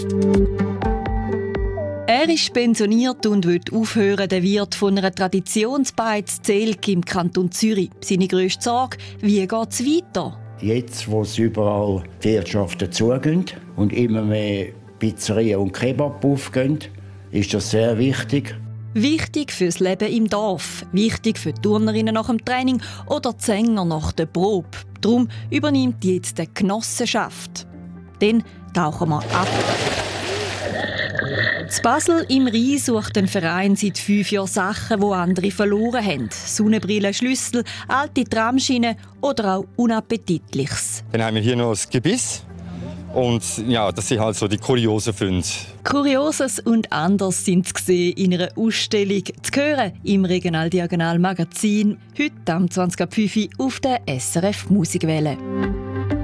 Er ist pensioniert und will aufhören, der Wirt von einer Traditionsbeiz Zelg im Kanton Zürich. Seine grösste Sorge: wie geht es weiter? Jetzt, wo es überall die Wirtschaft dazugeht und immer mehr Pizzerien und Kebab aufgehen, ist das sehr wichtig. Wichtig fürs Leben im Dorf, wichtig für die Turnerinnen nach dem Training oder die Sänger nach der Probe. Darum übernimmt jetzt die Genossenschaft. Dann tauchen wir ab. In Basel im Rhein sucht ein Verein seit 5 Jahren Sachen, die andere verloren haben. Sonnenbrillen, Schlüssel, alte Tramschienen oder auch Unappetitliches. Dann haben wir hier noch das Gebiss. Und ja, das sind halt so die kuriosen Funde. Kurioses und anders sind sie gesehen in einer Ausstellung zu hören im Regional-Diagonal Magazin. Heute am 20.05 Uhr auf der SRF Musikwelle.